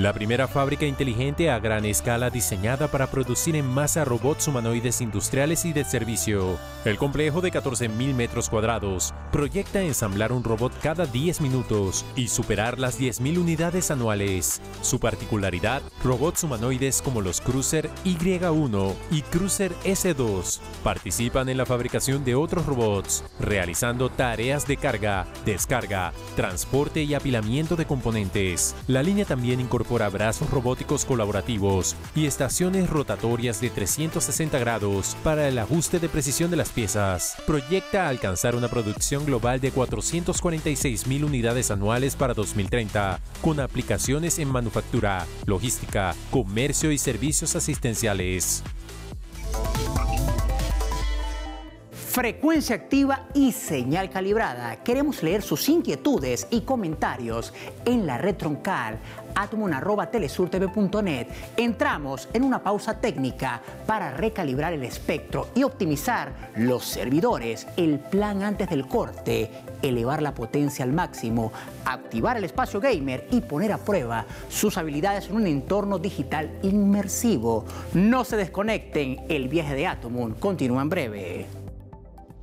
La primera fábrica inteligente a gran escala diseñada para producir en masa robots humanoides industriales y de servicio. El complejo de 14.000 metros cuadrados proyecta ensamblar un robot cada 10 minutos y superar las 10.000 unidades anuales. Su particularidad, robots humanoides como los Cruiser Y1 y Cruiser S2 participan en la fabricación de otros robots, realizando tareas de carga, descarga, transporte y apilamiento de componentes. La línea también incorpora brazos robóticos colaborativos y estaciones rotatorias de 360 grados para el ajuste de precisión de las piezas. Proyecta alcanzar una producción global de 446.000 unidades anuales para 2030, con aplicaciones en manufactura, logística, comercio y servicios asistenciales. Frecuencia activa y señal calibrada. Queremos leer sus inquietudes y comentarios en la red troncal atomon@telesurtv.net. Entramos en una pausa técnica para recalibrar el espectro y optimizar los servidores. El plan antes del corte: elevar la potencia al máximo, activar el espacio gamer y poner a prueba sus habilidades en un entorno digital inmersivo. No se desconecten, el viaje de Atomon continúa en breve.